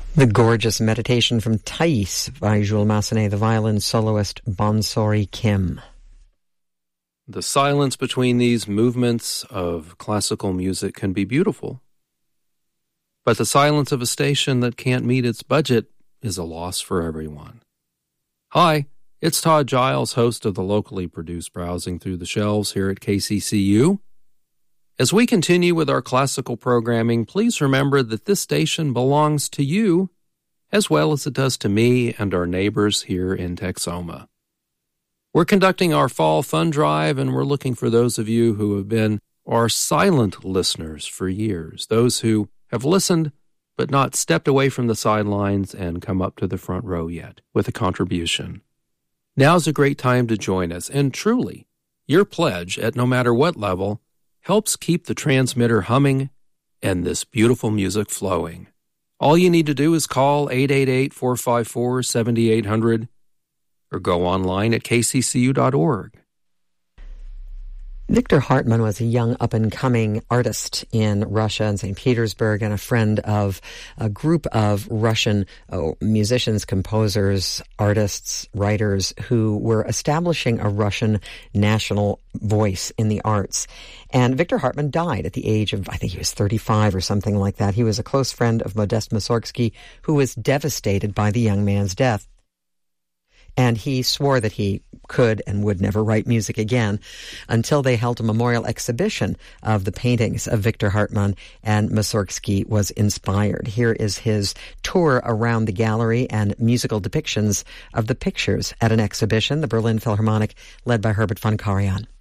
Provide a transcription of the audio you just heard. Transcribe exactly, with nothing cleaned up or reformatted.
The gorgeous meditation from Thais by Jules Massenet, the violin soloist Bonsori Kim. The silence between these movements of classical music can be beautiful, but the silence of a station that can't meet its budget is a loss for everyone. Hi, it's Todd Giles, host of the locally produced Browsing Through the Shelves here at K C C U. As we continue with our classical programming, please remember that this station belongs to you as well as it does to me and our neighbors here in Texoma. We're conducting our fall fund drive, and we're looking for those of you who have been our silent listeners for years, those who have listened but not stepped away from the sidelines and come up to the front row yet with a contribution. Now's a great time to join us, and truly, your pledge at no matter what level helps keep the transmitter humming and this beautiful music flowing. All you need to do is call eight eight eight, four five four, seven eight zero zero or go online at k c c u dot org. Victor Hartmann was a young up-and-coming artist in Russia and Saint Petersburg, and a friend of a group of Russian oh, musicians, composers, artists, writers who were establishing a Russian national voice in the arts. And Victor Hartmann died at the age of, I think he was thirty-five or something like that. He was a close friend of Modest Mussorgsky, who was devastated by the young man's death. And he swore that he could and would never write music again until they held a memorial exhibition of the paintings of Victor Hartmann, and Mussorgsky was inspired. Here is his tour around the gallery and musical depictions of the pictures at an exhibition, the Berlin Philharmonic, led by Herbert von Karajan.